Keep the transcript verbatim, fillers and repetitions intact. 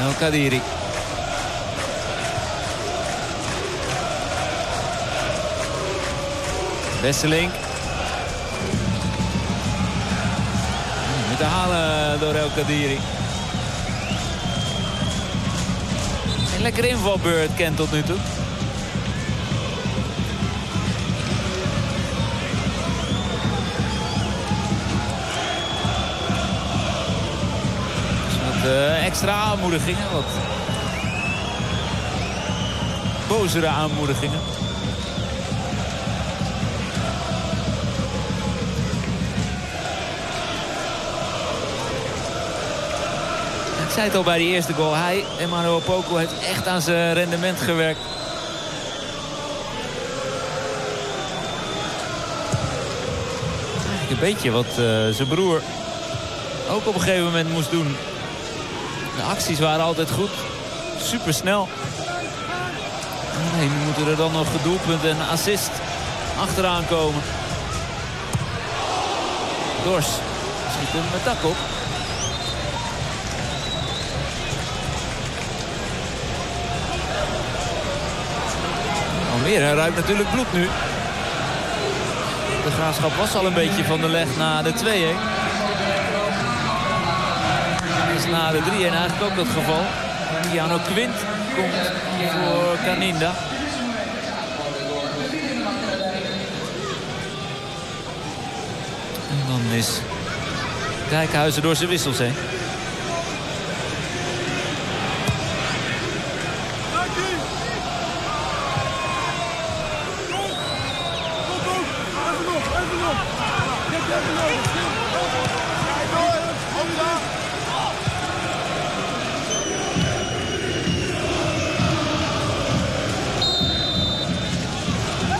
El Kadiri. Wesseling. Moet te halen door El Kadiri. Een lekkere invalbeurt Kent tot nu toe. Uh, extra aanmoedigingen, wat bozere aanmoedigingen. Ik zei het al bij die eerste goal, hij, Emmanuel Opoku, heeft echt aan zijn rendement gewerkt. Eigenlijk een beetje wat uh, zijn broer ook op een gegeven moment moest doen. De acties waren altijd goed. Super snel. Nee, nu moeten er dan nog doelpunt en assist achteraan komen. Dors schiet hem met dak op. Almere ruikt natuurlijk bloed nu. De Graafschap was al een beetje van de leg na de twee-een. Is na de drie-een eigenlijk ook dat geval. Keanu Quint komt voor Kaninda. En dan is Dijkhuizen door zijn wissels heen.